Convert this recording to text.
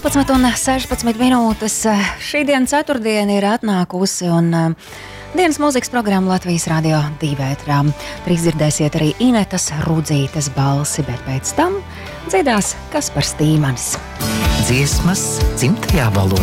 12:16 minūtes. Šī diena ceturtdiena ir atnākusi un dienas mūzikas programma Latvijas Radio 2 ētrā. Drīz dzirdēsiet arī Inetas Rudzītes balsi, bet pēc tam dziedās Kaspars Tīmanis. Dziesmas dzimtajā valodā.